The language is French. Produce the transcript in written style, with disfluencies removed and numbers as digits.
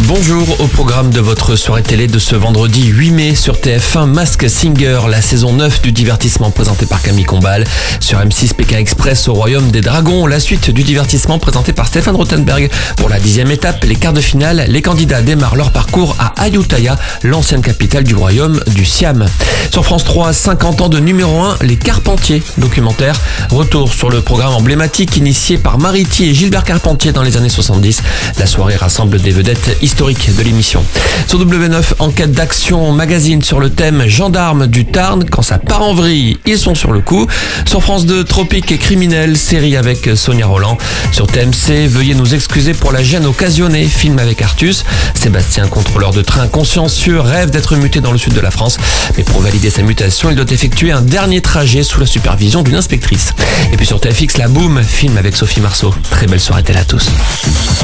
Bonjour, au programme de votre soirée télé de ce vendredi 8 mai sur TF1, Masked Singer, la saison 9 du divertissement présenté par Camille Combal. Sur M6, Pékin Express au Royaume des Dragons, la suite du divertissement présenté par Stéphane Rothenberg. Pour la 10e étape, les quarts de finale, les candidats démarrent leur parcours à Ayutthaya, l'ancienne capitale du Royaume du Siam. Sur France 3, 50 ans de numéro 1, les Carpentiers, documentaire. Retour sur le programme emblématique initié par Mariti et Gilbert Carpentier dans les années 70. La soirée rassemble des vedettes historiques de l'émission. Sur W9, enquête d'action magazine sur le thème gendarme du Tarn. Quand ça part en vrille, ils sont sur le coup. Sur France 2, Tropique et criminel, série avec Sonia Roland. Sur TMC, veuillez nous excuser pour la gêne occasionnée, film avec Artus. Sébastien, contrôleur de train consciencieux, rêve d'être muté dans le sud de la France. Mais pour valider sa mutation, il doit effectuer un dernier trajet sous la supervision d'une inspectrice. Et puis sur TFX, La Boum, film avec Sophie Marceau. Très belle soirée télé à tous.